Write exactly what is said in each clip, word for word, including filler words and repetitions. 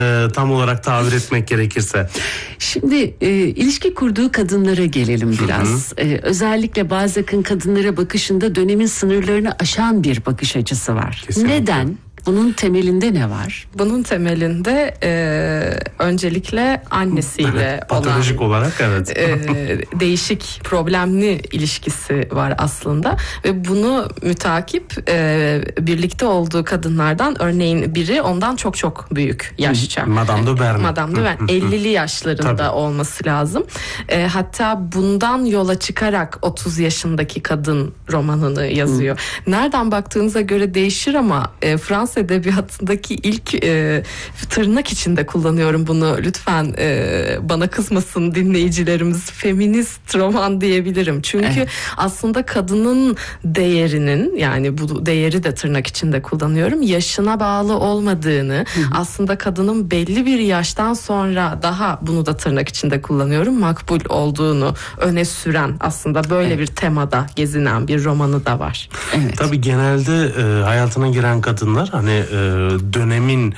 e, tam olarak tabir etmek gerekirse. Şimdi e, ilişki kurduğu kadınlara gelelim biraz. E, özellikle Balzac'ın kadınlara bakışında dönemin sınırlarını aşan bir bakış açısı var. Kesinlikle. Neden? Bunun temelinde ne var? Bunun temelinde e, öncelikle annesiyle Evet, patolojik olan olarak evet. e, değişik problemli ilişkisi var aslında ve bunu mütakip e, birlikte olduğu kadınlardan örneğin biri ondan çok çok büyük yaşça. Madame de Berne. Madame de Berne ellili yaşlarında Tabii. olması lazım. E, hatta bundan yola çıkarak otuz yaşındaki kadın romanını yazıyor. Hı. Nereden baktığınıza göre değişir ama e, Fransız edebiyatındaki ilk e, tırnak içinde kullanıyorum bunu, lütfen e, bana kızmasın dinleyicilerimiz, feminist roman diyebilirim. Çünkü evet. aslında kadının değerinin, yani bu değeri de tırnak içinde kullanıyorum, yaşına bağlı olmadığını, hı hı. aslında kadının belli bir yaştan sonra daha, bunu da tırnak içinde kullanıyorum, makbul olduğunu öne süren, aslında böyle evet. bir temada gezinen bir romanı da var. Evet. Tabii genelde e, hayatına giren kadınlar hani e, dönemin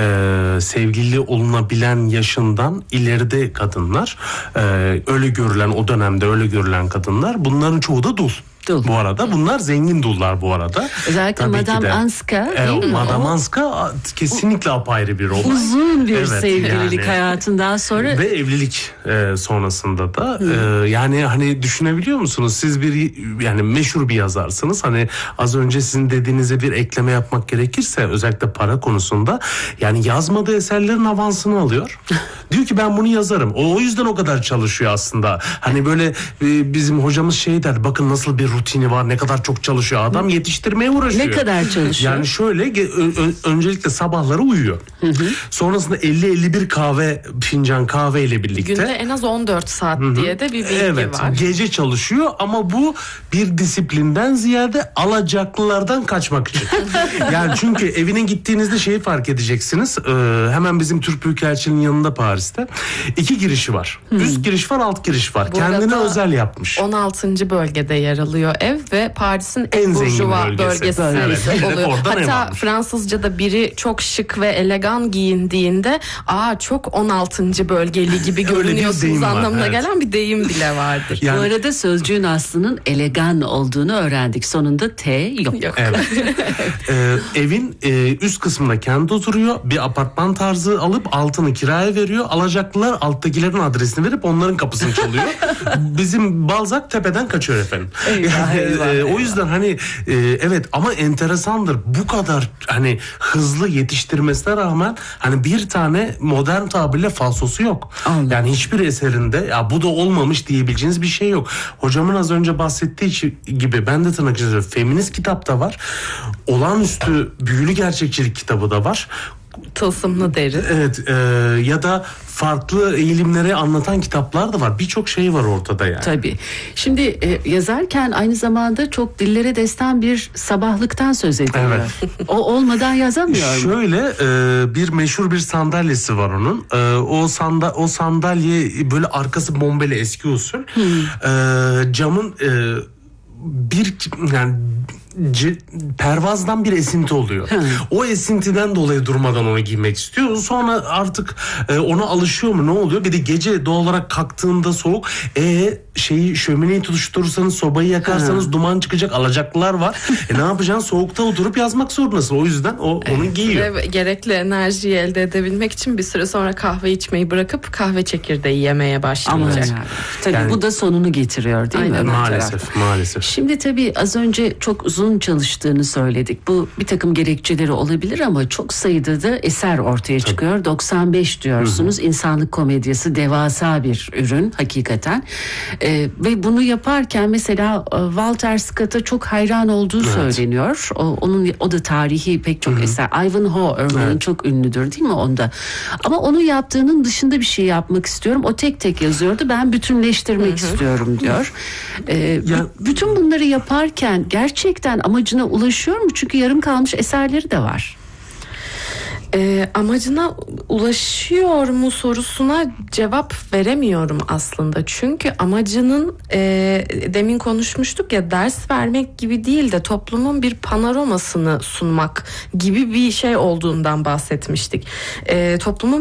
e, sevgili olunabilen yaşından ileride kadınlar, e, öyle görülen, o dönemde öyle görülen kadınlar, bunların çoğu da dul. Dul. Bu arada bunlar zengin dullar bu arada. Özellikle tabii Madame Anska değil e, mi? Madame Anska kesinlikle apayrı bir olay. Uzun bir evet, sevgililik yani. hayatından sonra. Ve evlilik e, sonrasında da e, yani hani düşünebiliyor musunuz? Siz bir yani meşhur bir yazarsınız. Hani az önce sizin dediğinize bir ekleme yapmak gerekirse, özellikle para konusunda, yani yazmadığı eserlerin avansını alıyor. Diyor ki ben bunu yazarım. O, o yüzden o kadar çalışıyor aslında. Hani böyle e, bizim hocamız şey der, bakın nasıl bir rutini var, ne kadar çok çalışıyor adam, yetiştirmeye uğraşıyor. Ne kadar çalışıyor? Yani şöyle ö- öncelikle sabahları uyuyor. Hı hı. Sonrasında elli elli bir kahve, fincan kahve ile birlikte. Günde en az on dört saat hı hı. diye de bir bilgi evet, var. Gece çalışıyor ama bu bir disiplinden ziyade alacaklılardan kaçmak için. Yani çünkü evine gittiğinizde şeyi fark edeceksiniz. E, hemen bizim Türk Büyükelçiliğinin yanında Paris'te iki girişi var. Hı. Üst giriş var, alt giriş var. Bu Kendine özel yapmış. on altıncı bölgede yer alıyor ev ve Paris'in en, en burjuva bölgesi, bölgesi evet. oluyor. Hatta Fransızca'da biri çok şık ve elegan giyindiğinde aa çok on altıncı bölgeli gibi görünüyorsunuz anlamına evet. gelen bir deyim bile vardır. Yani, bu arada sözcüğün aslının elegan olduğunu öğrendik. Sonunda T yok. yok. Evet. ee, evin e, üst kısmında kendi oturuyor. Bir apartman tarzı alıp altını kiraya veriyor. Alacaklılar alttakilerin adresini verip onların kapısını çalıyor. Bizim Balzac tepeden kaçıyor efendim. Eyvah, eyvah, e, eyvah. O yüzden hani e, evet, ama enteresandır. Bu kadar hani hızlı yetiştirmesine rağmen hani bir tane modern tabirle falsosu yok. Allah. Yani hiçbir eserinde ya bu da olmamış diyebileceğiniz bir şey yok. Hocamın az önce bahsettiği gibi, ben de tırnak içinde feminist kitap da var. Olağanüstü büyülü gerçekçilik kitabı da var. Tılsımlı deri. Evet e, ya da farklı eğilimleri anlatan kitaplar da var. Birçok şey var ortada yani. Tabii. Şimdi e, yazarken aynı zamanda çok dillere destan bir sabahlıktan söz ediyor. Evet. O olmadan yazamıyor mu? Şöyle e, bir meşhur bir sandalyesi var onun. E, o sanda o sandalye böyle arkası bombeli, eski usul. Hmm. E, camın e, bir yani C- pervazdan bir esinti oluyor. Hmm. O esintiden dolayı durmadan onu giymek istiyor. Sonra artık e, ona alışıyor mu, ne oluyor? Bir de gece doğal olarak kalktığında soğuk. E şeyi şömineyi tutuşturursanız, sobayı yakarsanız hmm. duman çıkacak, alacaklılar var. e ne yapacaksın? Soğukta oturup yazmak zorundasın. O yüzden o evet. onu giyiyor. Ve gerekli enerjiyi elde edebilmek için bir süre sonra kahve içmeyi bırakıp kahve çekirdeği yemeye başlayacak. Yani. Tabii yani, bu da sonunu getiriyor değil aynen, mi? Maalesef, maalesef. Şimdi tabii az önce çok uzun çalıştığını söyledik. Bu bir takım gerekçeleri olabilir ama çok sayıda da eser ortaya tabii. çıkıyor. doksan beş diyorsunuz. Hı hı. İnsanlık komedyası devasa bir ürün hakikaten. Ee, ve bunu yaparken mesela Walter Scott'a çok hayran olduğu evet. söyleniyor. O, onun o da tarihi pek çok hı hı. eser. Ivanhoe örneğin evet. çok ünlüdür değil mi onda? Ama onu yaptığının dışında bir şey yapmak istiyorum. O tek tek yazıyordu. Ben bütünleştirmek hı hı. istiyorum diyor. Ee, ya, bütün bunları yaparken gerçekten amacına ulaşıyor mu? Çünkü yarım kalmış eserleri de var. E, amacına ulaşıyor mu sorusuna cevap veremiyorum aslında. Çünkü amacının e, demin konuşmuştuk ya, ders vermek gibi değil de toplumun bir panoramasını sunmak gibi bir şey olduğundan bahsetmiştik. E, toplumun